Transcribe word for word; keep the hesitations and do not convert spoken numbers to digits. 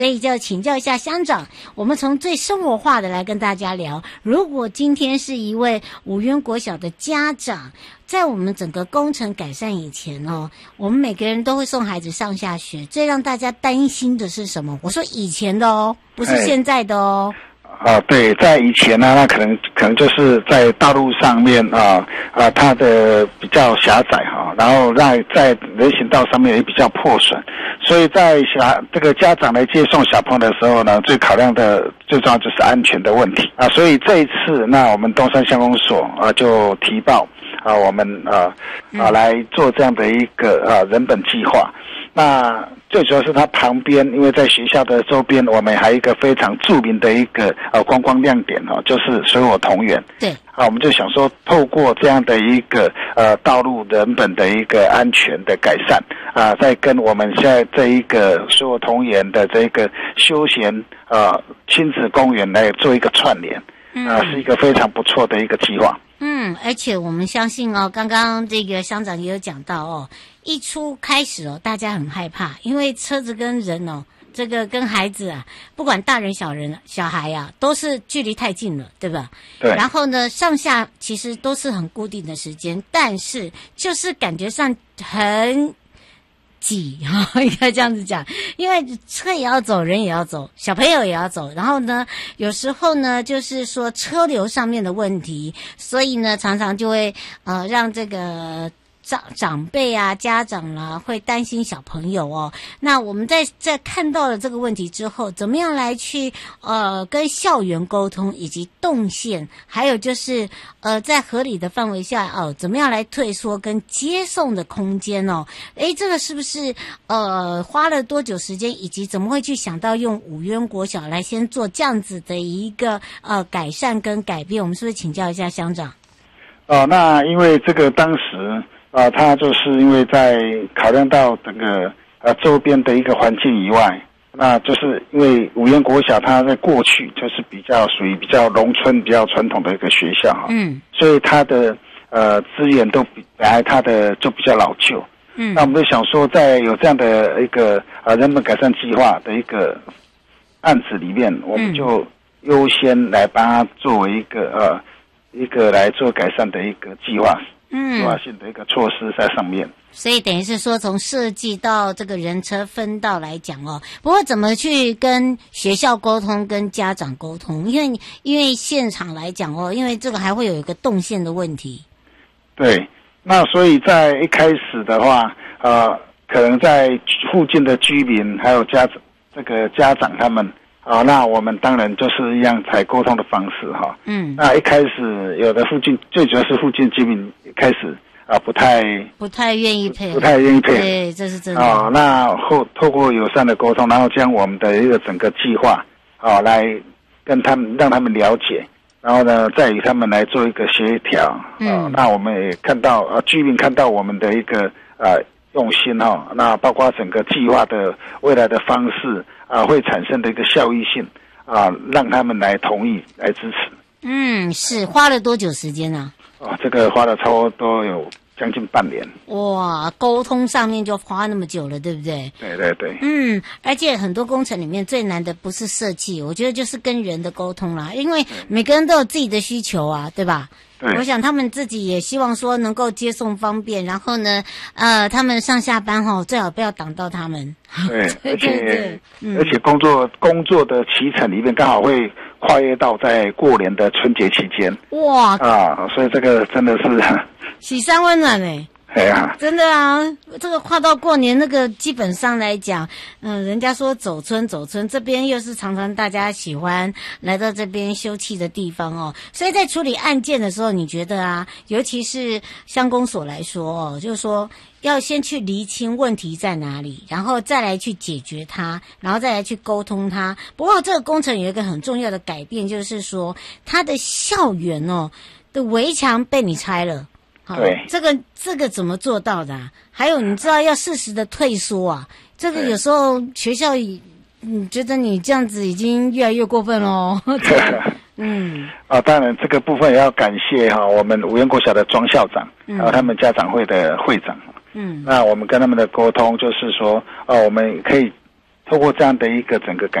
所以就请教一下乡长，我们从最生活化的来跟大家聊，如果今天是一位五渊国小的家长，在我们整个工程改善以前哦，我们每个人都会送孩子上下学，最让大家担心的是什么？我说以前的哦，不是现在的哦。 啊，对，在以前呢，那可能可能就是在道路上面啊啊，它的比较狭窄哈，然后让在人行道上面也比较破损，所以在小这个家长来接送小朋友的时候呢，最考量的最重要就是安全的问题啊，所以这一次那我们东山乡公所啊就提报啊，我们啊啊来做这样的一个啊人本计划。那最主要是它旁边，因为在学校的周边，我们还有一个非常著名的一个呃观光亮点哦，就是水火同源。 对， 啊，我们就想说，透过这样的一个呃道路人本的一个安全的改善啊，再跟我们现在这一个水火同源的这个休闲呃亲子公园来做一个串联，啊，是一个非常不错的一个计划。 嗯，而且我们相信哦，刚刚这个乡长也有讲到哦，一出开始哦，大家很害怕，因为车子跟人哦，这个跟孩子啊，不管大人小人小孩啊，都是距离太近了，对吧？ 对。 然后呢，上下其实都是很固定的时间，但是就是感觉上很挤哈，应该这样子讲，因为车也要走，人也要走，小朋友也要走，然后呢，有时候呢，就是说车流上面的问题，所以呢，常常就会呃让这个长长辈啊、家长啦、啊、会担心小朋友哦。那我们在在看到了这个问题之后，怎么样来去呃跟校园沟通，以及动线，还有就是呃在合理的范围下哦，怎么样来退缩跟接送的空间哦？诶，这个是不是呃花了多久时间，以及怎么会去想到用五渊国小来先做这样子的一个呃改善跟改变？我们是不是请教一下乡长？ 哦，那因为这个当时。啊，他就是因为在考量到整个呃周边的一个环境以外，那就是因为五渊国小它在过去就是比较属于比较农村、比较传统的一个学校哈，嗯，所以它的呃资源都比本来它的就比较老旧，嗯，那我们就想说，在有这样的一个呃人本改善计划的一个案子里面，我们就优先来帮它作为一个呃一个来做改善的一个计划。嗯，计划性的一个措施在上面， 所以等于是说从设计到这个人车分道来讲哦。不过怎么去跟学校沟通、跟家长沟通？因为因为现场来讲哦，因为这个还会有一个动线的问题。 对，那所以在一开始的话，呃，可能在附近的居民还有家长这个家长他们。啊，那我们当然就是一样采沟通的方式哈。嗯，那一开始有的附近最主要是附近居民开始啊不太不太愿意配合， 不太愿意配合， 对，这是真的。 啊，那后透过友善的沟通，然后将我们的一个整个计划啊来跟他们让他们了解，然后呢再与他们来做一个协调。嗯，啊，那我们也看到啊居民看到我们的一个呃用心哈，那包括整个计划的未来的方式。啊，会产生的一个效益性啊，让他们来同意来支持。 嗯，是花了多久时间呢？ 啊，这个花了差不多有将近半年。 哇，沟通上面就花那么久了，对不对？ 对对对。 嗯，而且很多工程里面最难的不是设计，我觉得就是跟人的沟通啦，因为每个人都有自己的需求啊，对吧？我想他们自己也希望说能够接送方便，然后呢，呃，他们上下班哈，最好不要挡到他们。 对，而且、嗯、而且工作工作的期程里面刚好会跨越到在过年的春节期间。哇啊，所以这个真的是喜三温暖哎。 哎呀， 真的啊，这个跨到过年那个基本上来讲，嗯、呃，人家说走村走村，这边又是常常大家喜欢来到这边休憩的地方哦，所以在处理案件的时候，你觉得啊，尤其是乡公所来说哦，就是说要先去厘清问题在哪里，然后再来去解决它，然后再来去沟通它。不过这个工程有一个很重要的改变，就是说它的校园哦的围墙被你拆了。 对， 这个这个怎么做到的啊？还有你知道要适时的退缩啊，这个有时候学校嗯觉得你这样子已经越来越过分咯。嗯， 啊，当然这个部分也要感谢哈我们五渊国小的庄校长，还有他们家长会的会长。嗯，那我们跟他们的沟通就是说，哦，我们可以透过这样的一个整个改